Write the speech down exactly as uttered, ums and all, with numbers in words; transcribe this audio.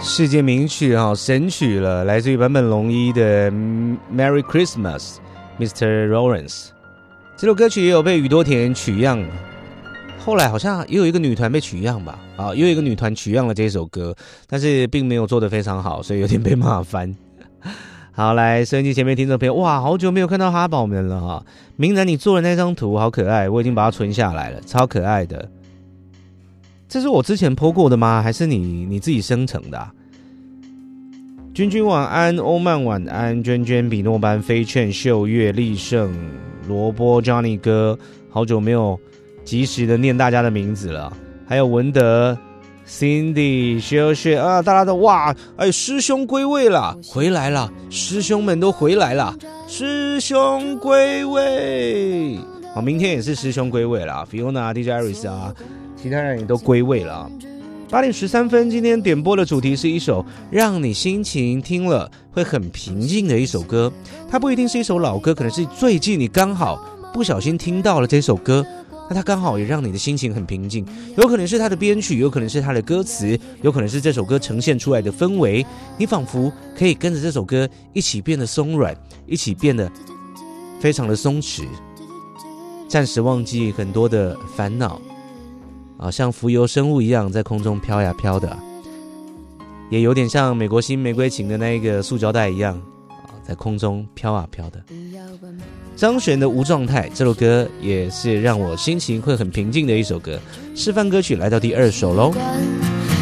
世界名曲啊，神曲了，来自于坂本龙一的 Merry Christmas Mister Lawrence。 这首歌曲也有被宇多田取样，后来好像也有一个女团被取样吧，啊，也有一个女团取样了这首歌，但是并没有做得非常好，所以有点被骂翻。好，来收音机前面听众朋友，哇，好久没有看到哈宝们了哈！明然你做的那张图好可爱，我已经把它存下来了，超可爱的。这是我之前 po 过的吗？还是你你自己生成的啊？君君晚安，欧曼晚安，娟娟、比诺班、飞券、秀月、立胜、萝卜、Johnny 哥，好久没有及时的念大家的名字了。还有文德、Cindy、修雪啊，大家都哇，哎，师兄归位了，回来了，师兄们都回来了，师兄归位。好，明天也是师兄归位了 ，Fiona、D J Iris 啊，其他人也都归位了。八点十三分，今天点播的主题是一首让你心情听了会很平静的一首歌。它不一定是一首老歌，可能是最近你刚好不小心听到了这首歌，那它刚好也让你的心情很平静。有可能是它的编曲，有可能是它的歌词，有可能是这首歌呈现出来的氛围，你仿佛可以跟着这首歌一起变得松软，一起变得非常的松弛，暂时忘记很多的烦恼啊，像浮游生物一样在空中飘呀飘的，也有点像美国新玫瑰情的那一个塑胶袋一样啊，在空中飘啊飘的。张悬的《无状态》这首歌也是让我心情会很平静的一首歌。示范歌曲来到第二首喽。